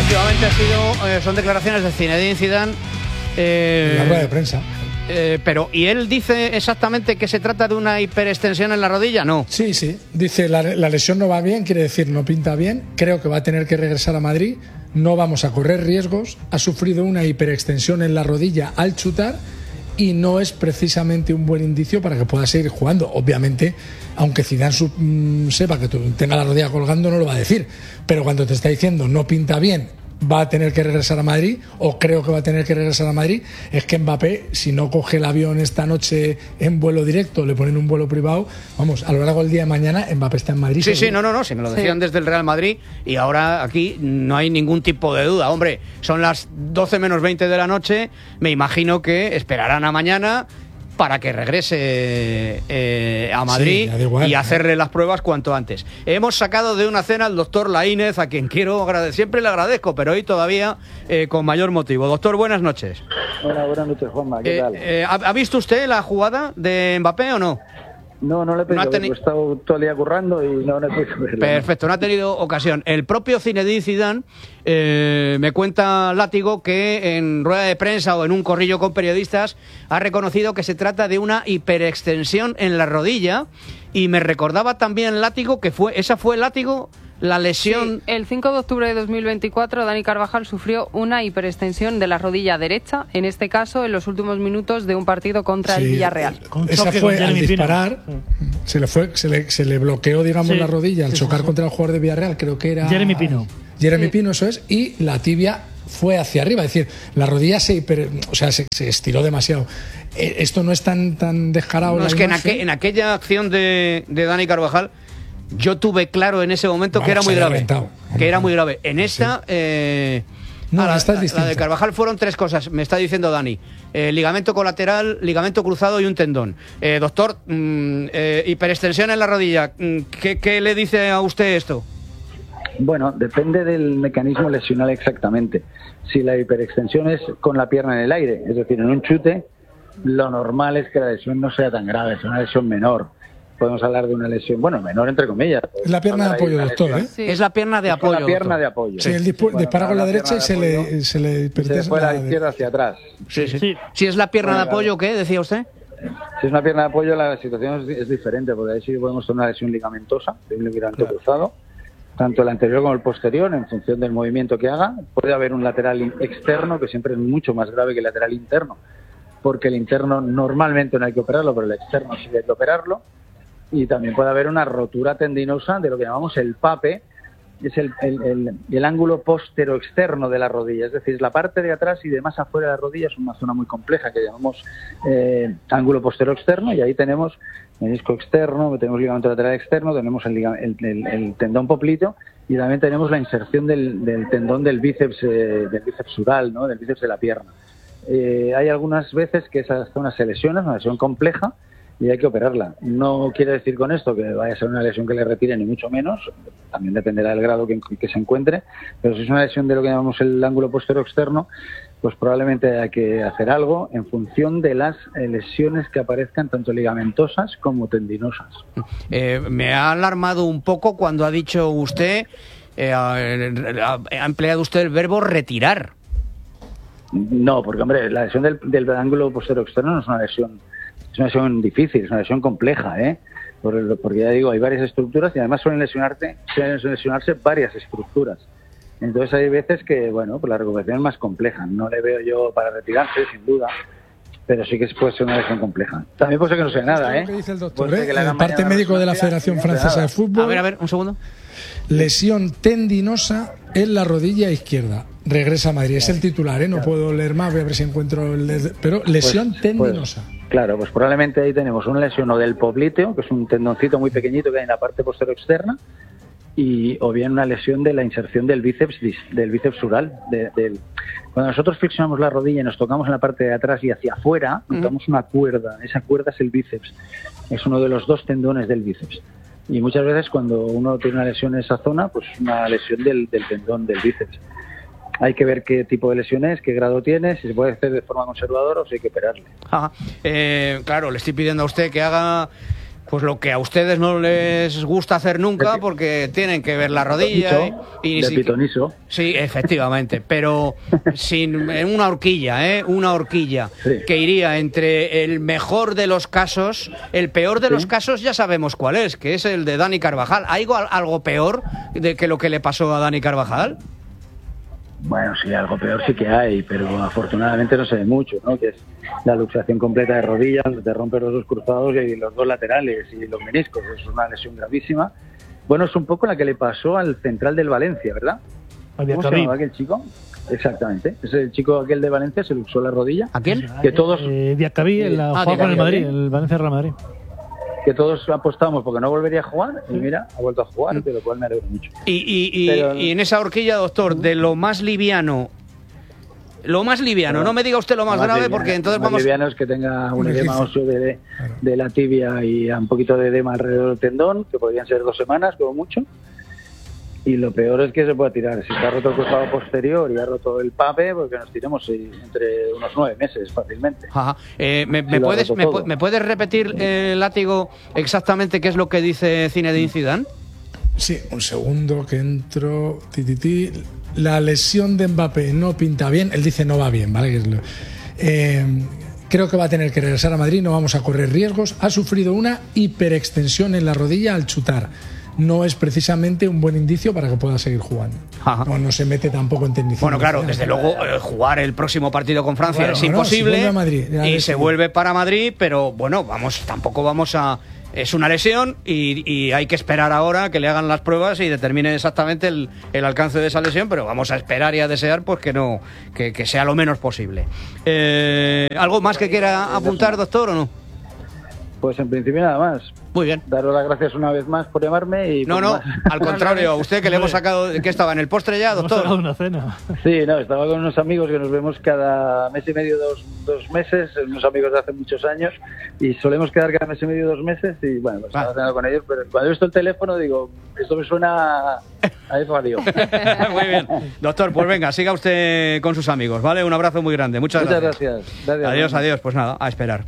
efectivamente son declaraciones de Zinedine Zidane. En la rueda de prensa. Pero, ¿y él dice exactamente que se trata de una hiperextensión en la rodilla? No. Sí. Dice, la lesión no va bien, quiere decir, no pinta bien. Creo que va a tener que regresar a Madrid. No vamos a correr riesgos. Ha sufrido una hiperextensión en la rodilla al chutar y no es precisamente un buen indicio para que pueda seguir jugando. Obviamente, aunque Zidane sepa que tenga la rodilla colgando, no lo va a decir. Pero cuando te está diciendo no pinta bien, va a tener que regresar a Madrid, o creo que va a tener que regresar a Madrid, es que Mbappé, si no coge el avión esta noche en vuelo directo, le ponen un vuelo privado, vamos, a lo largo del día de mañana Mbappé está en Madrid. Sí, si me lo decían desde el Real Madrid, y ahora aquí no hay ningún tipo de duda. Hombre, son las 12 menos 20 de la noche, me imagino que esperarán a mañana para que regrese a Madrid y hacerle las pruebas cuanto antes. Hemos sacado de una cena al doctor Laínez, a quien quiero agradecer, siempre le agradezco, pero hoy todavía con mayor motivo. Doctor, buenas noches. Hola, buenas noches, Juanma, ¿qué tal? ¿Ha visto usted la jugada de Mbappé o no? No le he pedido, he estado todo el día currando y no he podido verlo. Perfecto, no ha tenido ocasión. El propio Zinedine Zidane me cuenta Látigo que en rueda de prensa o en un corrillo con periodistas ha reconocido que se trata de una hiperextensión en la rodilla, y me recordaba también Látigo que esa fue Látigo la lesión. Sí, el 5 de octubre de 2024 Dani Carvajal sufrió una hiperextensión de la rodilla derecha, en este caso en los últimos minutos de un partido contra el Villarreal. Esa fue al disparar, se le bloqueó, digamos, la rodilla al chocar contra el jugador de Villarreal, creo que era Jeremy Pino. Pino, eso es, y la tibia fue hacia arriba, es decir, la rodilla se estiró demasiado. Esto no es tan descarado. No, es que en aquella acción de Dani Carvajal yo tuve claro en ese momento que era muy grave. En esta, la de Carvajal fueron tres cosas, me está diciendo Dani. Ligamento colateral, ligamento cruzado y un tendón. Doctor, hiperextensión en la rodilla, ¿qué le dice a usted esto? Bueno, depende del mecanismo lesional exactamente. Si la hiperextensión es con la pierna en el aire, es decir, en un chute, lo normal es que la lesión no sea tan grave, es una lesión menor. Podemos hablar de una lesión, menor entre comillas. Es la pierna de apoyo, doctor, ¿eh? Sí. Es la pierna de apoyo. La pierna de apoyo. Sí, él dispara con la derecha y se le fue la izquierda hacia atrás. Sí. Si es la pierna de apoyo, ¿qué decía usted? Si es una pierna de apoyo, la situación es diferente, porque ahí sí podemos tener una lesión ligamentosa, de un ligamento cruzado, tanto el anterior como el posterior, en función del movimiento que haga. Puede haber un lateral externo, que siempre es mucho más grave que el lateral interno, porque el interno normalmente no hay que operarlo, pero el externo sí hay que operarlo. Y también puede haber una rotura tendinosa de lo que llamamos el PAPE, es el ángulo postero-externo de la rodilla, es decir, la parte de atrás y de más afuera de la rodilla es una zona muy compleja que llamamos ángulo postero-externo, y ahí tenemos menisco externo, tenemos ligamento lateral externo, tenemos el tendón popliteo, y también tenemos la inserción del tendón del bíceps sural, ¿no? Del bíceps de la pierna. Hay algunas veces que esa zona se lesiona, es una lesión compleja, y hay que operarla. No quiere decir con esto que vaya a ser una lesión que le retire, ni mucho menos, también dependerá del grado que se encuentre, pero si es una lesión de lo que llamamos el ángulo postero externo, pues probablemente hay que hacer algo en función de las lesiones que aparezcan, tanto ligamentosas como tendinosas. Me ha alarmado un poco cuando ha dicho usted, ha empleado usted el verbo retirar. No, porque hombre, la lesión del ángulo postero externo no es una lesión difícil, es una lesión compleja, porque ya digo, hay varias estructuras y además suelen lesionarse varias estructuras. Entonces hay veces que, pues la recuperación es más compleja. No le veo yo para retirarse, sin duda, pero sí que puede ser una lesión compleja. También puede ser que no sea nada, ¿Qué dice el doctor? El parte médico de la Federación Francesa de Fútbol. A ver, un segundo. Lesión tendinosa en la rodilla izquierda. Regresa a Madrid. Es el titular, No puedo leer más, voy a ver si encuentro pero lesión tendinosa. Claro, pues probablemente ahí tenemos una lesión o del popliteo, que es un tendoncito muy pequeñito que hay en la parte posterior externa, o bien una lesión de la inserción del bíceps sural. Cuando nosotros flexionamos la rodilla y nos tocamos en la parte de atrás y hacia afuera, notamos una cuerda. Esa cuerda es el bíceps. Es uno de los dos tendones del bíceps. Y muchas veces cuando uno tiene una lesión en esa zona, pues es una lesión del tendón del bíceps. Hay que ver qué tipo de lesión es, qué grado tiene, si se puede hacer de forma conservadora o si hay que operarle. Claro, le estoy pidiendo a usted que haga Pues lo que a ustedes no les gusta hacer nunca, porque tienen que ver la rodilla y de pitoniso. Sí, efectivamente, pero sin una horquilla, una horquilla que iría entre el mejor de los casos, el peor de los casos ya sabemos cuál es, que es el de Dani Carvajal. ¿Hay algo peor de que lo que le pasó a Dani Carvajal? Bueno, sí, algo peor sí que hay, pero afortunadamente no se ve mucho, ¿no? Que es la luxación completa de rodillas, te rompes los dos cruzados y los dos laterales y los meniscos. Es una lesión gravísima. Bueno, es un poco la que le pasó al central del Valencia, ¿verdad? ¿Cómo se llamaba aquel chico? Exactamente. Es el chico aquel de Valencia, se luxó la rodilla. ¿A quién? Que todos... Diacabí, jugaba con el Madrid, el Valencia Real Madrid. Que todos apostamos porque no volvería a jugar, y mira, ha vuelto a jugar, de lo cual me alegro mucho. Y en esa horquilla, doctor, de lo más liviano, no me diga usted lo más grave, porque entonces vamos... Lo más liviano es que tenga un edema óseo de la tibia y un poquito de edema alrededor del tendón, que podrían ser 2 semanas, como mucho. Y lo peor es que se puede tirar. Si está roto el costado posterior y ha roto el pape, porque nos tiremos entre unos 9 meses fácilmente. Ajá. ¿Me puedes repetir, Látigo, exactamente qué es lo que dice Zinedine Zidane? Sí, un segundo que entro. La lesión de Mbappé no pinta bien. Él dice no va bien, ¿vale? Creo que va a tener que regresar a Madrid, no vamos a correr riesgos. Ha sufrido una hiperextensión en la rodilla al chutar. No es precisamente un buen indicio para que pueda seguir jugando. No se mete tampoco en tecnicidad. Bueno, claro, desde luego jugar el próximo partido con Francia es imposible. Se vuelve a Madrid, y se vuelve para Madrid, pero bueno, tampoco vamos a... Es una lesión y hay que esperar ahora que le hagan las pruebas y determinen exactamente el alcance de esa lesión, pero vamos a esperar y a desear pues que sea lo menos posible. ¿Algo más que quiera apuntar, doctor, o no? Pues en principio nada más. Muy bien. Daros las gracias una vez más por llamarme. Y no, al contrario, a usted que le hemos sacado... ¿Qué estaba en el postre ya, doctor? Hemos sacado una cena. Sí, estaba con unos amigos que nos vemos cada mes y medio, dos meses, unos amigos de hace muchos años, y solemos quedar cada mes y medio, 2 meses, y bueno, pues estaba cenando con ellos, pero cuando he visto el teléfono digo, esto me suena a eso radio. Muy bien. Doctor, pues venga, siga usted con sus amigos, ¿vale? Un abrazo muy grande. Muchas gracias. Adiós. Pues nada, a esperar.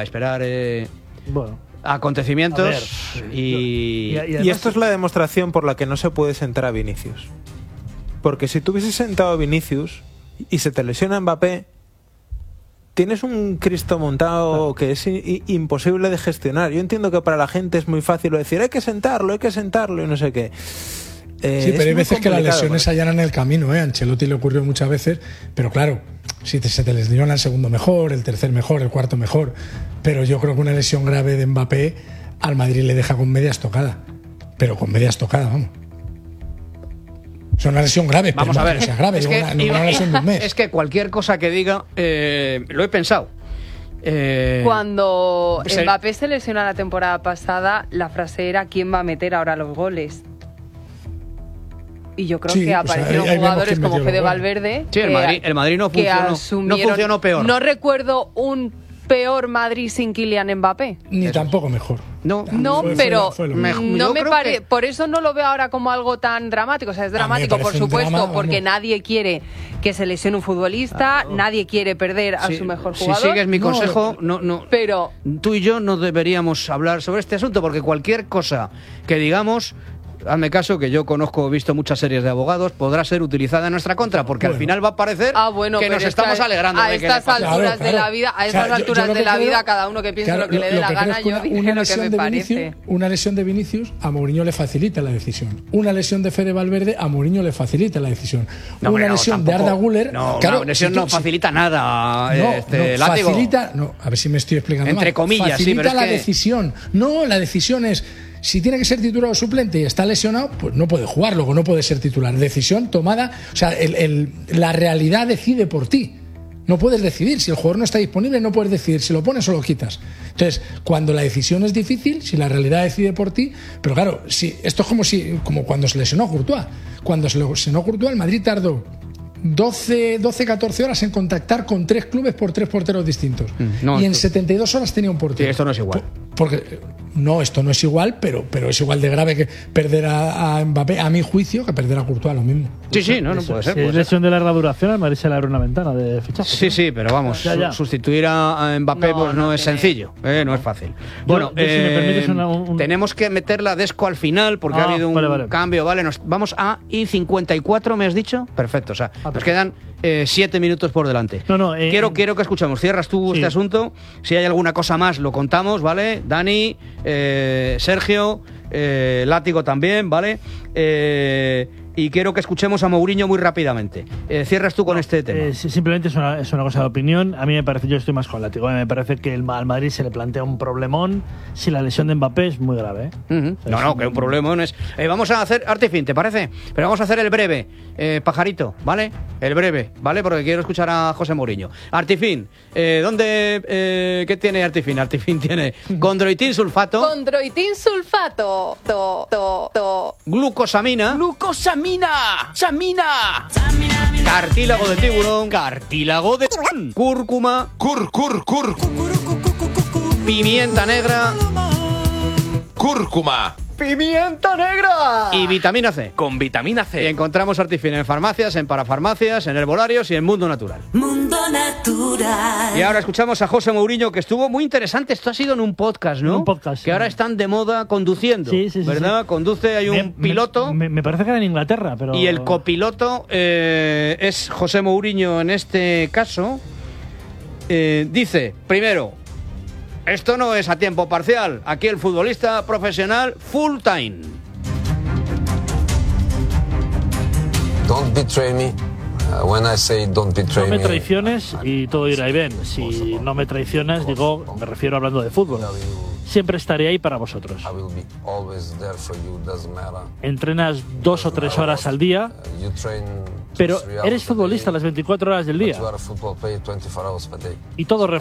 Bueno. Acontecimientos y esto es la demostración por la que no se puede sentar a Vinicius, porque si tú hubieses sentado a Vinicius y se te lesiona Mbappé, tienes un Cristo montado que es imposible de gestionar. Yo entiendo que para la gente es muy fácil decir hay que sentarlo y no sé qué. Sí, pero hay veces que las lesiones allanan el camino, A Ancelotti le ocurrió muchas veces, pero claro, si se te lesiona el segundo mejor, el tercer mejor, el cuarto mejor, pero yo creo que una lesión grave de Mbappé al Madrid le deja con medias tocada, pero con medias tocada, vamos. Es una lesión grave, vamos a ver, que sea grave, una lesión de un mes. Es que cualquier cosa que diga, lo he pensado. Cuando Mbappé se lesionó la temporada pasada, la frase era ¿quién va a meter ahora los goles? Y yo creo que aparecieron jugadores como Fede Valverde. Sí, el Madrid no funcionó peor. No recuerdo un peor Madrid sin Kylian Mbappé. Ni tampoco mejor. Por eso no lo veo ahora como algo tan dramático. O sea, es dramático, por supuesto, porque nadie quiere que se lesione un futbolista, nadie quiere perder a su mejor jugador. Si sigues mi consejo, pero tú y yo no deberíamos hablar sobre este asunto, porque cualquier cosa que digamos, hazme caso, que yo he visto muchas series de abogados, podrá ser utilizada en nuestra contra, porque al final va a parecer que nos estamos alegrando de que a estas alturas de la vida, cada uno que piense lo que le dé la gana. Yo dije lo que me parece. Una lesión de Vinicius a Mourinho le facilita la decisión. Una lesión de Fede Valverde a Mourinho le facilita la decisión. Una lesión de Arda Güler, una lesión no facilita nada. Facilita, a ver si me estoy explicando entre comillas, facilita la decisión. No, la decisión es: si tiene que ser titular o suplente y está lesionado, pues no puede jugar, luego no puede ser titular. Decisión tomada, o sea, la realidad decide por ti. No puedes decidir. Si el jugador no está disponible, no puedes decidir si lo pones o lo quitas. Entonces, cuando la decisión es difícil, si la realidad decide por ti, pero claro, esto es como cuando se lesionó Courtois. Cuando se lesionó Courtois, el Madrid tardó 14 horas en contactar con 3 clubes por 3 porteros distintos. Y en 72 horas tenía un portero. Sí, esto no es igual. Porque no, esto no es igual, pero es igual de grave que perder a Mbappé, a mi juicio, que perder a Courtois, lo mismo. Sí, no puede ser. Si es lesión de larga duración, al Madrid se le abre una ventana de fichaje. Sí, pero vamos, sustituir a Mbappé no es sencillo, no es fácil. Bueno, si me permites tenemos que meter la Desco al final porque ha habido un cambio, ¿vale? Vamos a I54, ¿me has dicho? Perfecto, o sea, nos quedan 7 minutos por delante. Quiero que escuchemos. Cierras tú este asunto. Si hay alguna cosa más, lo contamos, ¿vale? Dani, Sergio, Látigo también, ¿vale? Y quiero que escuchemos a Mourinho muy rápidamente. Cierras tú con este tema. Simplemente es una cosa de opinión. A mí me parece, yo estoy más con Látigo, me parece que al Madrid se le plantea un problemón si la lesión de Mbappé es muy grave. Que un problemón es... vamos a hacer Artifin, ¿te parece? Pero vamos a hacer el breve, pajarito, ¿vale? El breve, ¿vale? Porque quiero escuchar a José Mourinho. Artifin, ¿qué tiene Artifin? Artifin tiene condroitin sulfato. Condroitin sulfato. Glucosamina. Samina. Cartílago de tiburón. Cartílago de cúrcuma. Pimienta negra. Cúrcuma. ¡Pimienta negra! Y vitamina C. Con vitamina C. Y encontramos Artifin en farmacias, en parafarmacias, en herbolarios y en Mundo Natural. Mundo Natural. Y ahora escuchamos a José Mourinho, que estuvo muy interesante. Esto ha sido en un podcast, ¿no? Un podcast. Que ahora están de moda conduciendo. Sí. ¿Verdad? Conduce, hay un piloto. Me parece que era en Inglaterra, pero... Y el copiloto es José Mourinho en este caso. Dice, primero... Esto no es a tiempo parcial. Aquí el futbolista profesional full time. Don't betray me. When I say don't betray me. No me traiciones y todo irá bien. Si no me traicionas, me refiero hablando de fútbol. Siempre estaré ahí para vosotros. Entrenas 2 o 3 horas al día, pero eres futbolista las 24 horas del día. Y todo